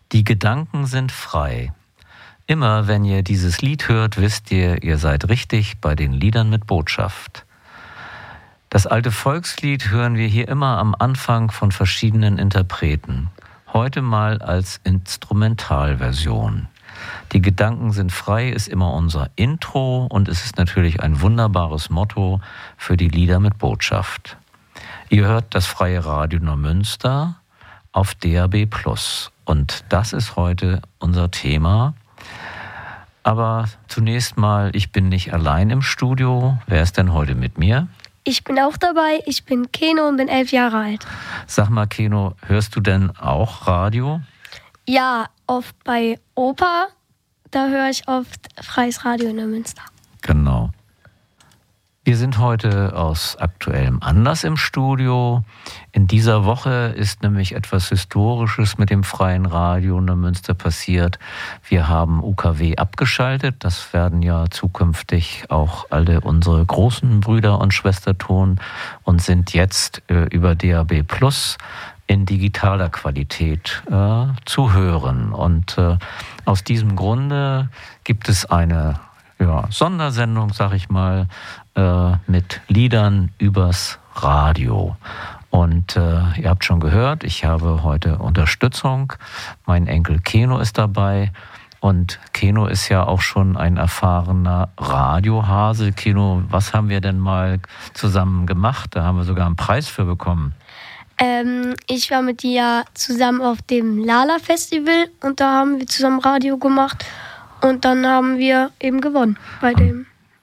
Die Gedanken sind frei. Immer wenn ihr dieses Lied hört, wisst ihr, ihr seid richtig bei den Liedern mit Botschaft. Das alte Volkslied hören wir hier immer am Anfang von verschiedenen Interpreten. Heute mal als Instrumentalversion. Die Gedanken sind frei ist immer unser Intro und es ist natürlich ein wunderbares Motto für die Lieder mit Botschaft. Ihr hört das Freie Radio Neumünster auf DAB+. Und das ist heute unser Thema. Aber zunächst mal, ich bin nicht allein im Studio. Wer ist denn heute mit mir? Ich bin auch dabei. Ich bin Keno und bin 11 Jahre alt. Sag mal, Keno, hörst du denn auch Radio? Ja, oft bei Opa. Da höre ich oft Freies Radio in Neumünster. Genau. Wir sind heute aus aktuellem Anlass im Studio. In dieser Woche ist nämlich etwas Historisches mit dem Freien Radio Neumünster passiert. Wir haben UKW abgeschaltet. Das werden ja zukünftig auch alle unsere großen Brüder und Schwestern tun und sind jetzt über DAB+ in digitaler Qualität zu hören. Und aus diesem Grunde gibt es eine Sondersendung, sag ich mal, mit Liedern übers Radio. Und ihr habt schon gehört, ich habe heute Unterstützung. Mein Enkel Keno ist dabei. Und Keno ist ja auch schon ein erfahrener Radiohase. Keno, was haben wir denn mal zusammen gemacht? Da haben wir sogar einen Preis für bekommen. Ich war mit dir zusammen auf dem Lala-Festival und da haben wir zusammen Radio gemacht. Und dann haben wir eben gewonnen bei dem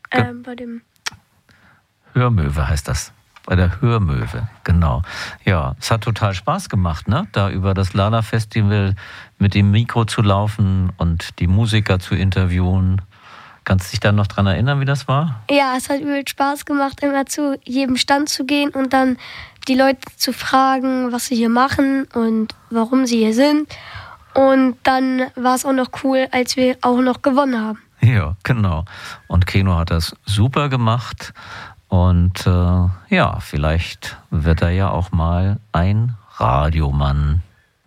Hörmöwe heißt das. Bei der Hörmöwe, genau. Ja, es hat total Spaß gemacht, ne? Da über das Lala-Festival mit dem Mikro zu laufen und die Musiker zu interviewen. Kannst du dich dann noch dran erinnern, wie das war? Ja, es hat übel Spaß gemacht, immer zu jedem Stand zu gehen und dann die Leute zu fragen, was sie hier machen und warum sie hier sind. Und dann war es auch noch cool, als wir auch noch gewonnen haben. Ja, genau. Und Keno hat das super gemacht. Und vielleicht wird er ja auch mal ein Radiomann.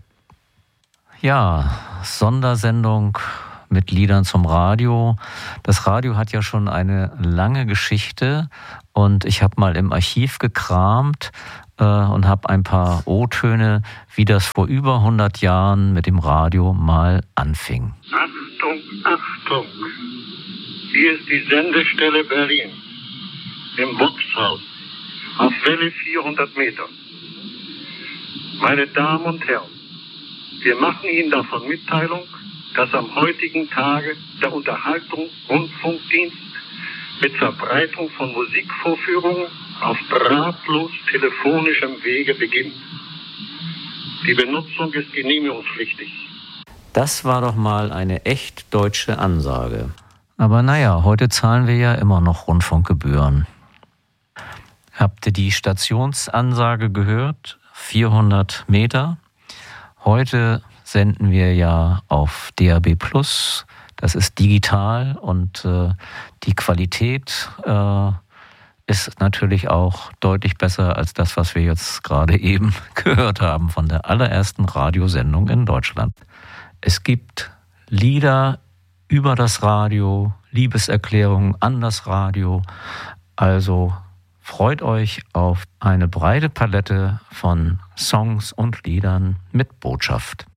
Ja, Sondersendung mit Liedern zum Radio. Das Radio hat ja schon eine lange Geschichte. Und ich habe mal im Archiv gekramt und habe ein paar O-Töne, wie das vor über 100 Jahren mit dem Radio mal anfing. Achtung, Achtung! Hier ist die Sendestelle Berlin. Im Boxhaus. Auf Welle 400 Meter. Meine Damen und Herren, wir machen Ihnen davon Mitteilung, dass am heutigen Tage der Unterhaltungsrundfunkdienst mit Verbreitung von Musikvorführungen auf drahtlos telefonischem Wege beginnt. Die Benutzung ist genehmigungspflichtig. Das war doch mal eine echt deutsche Ansage. Aber naja, heute zahlen wir ja immer noch Rundfunkgebühren. Habt ihr die Stationsansage gehört? 400 Meter. Heute senden wir ja auf DAB+. Das ist digital und die Qualität ist natürlich auch deutlich besser als das, was wir jetzt gerade eben gehört haben von der allerersten Radiosendung in Deutschland. Es gibt Lieder über das Radio, Liebeserklärungen an das Radio. Also freut euch auf eine breite Palette von Songs und Liedern mit Botschaft.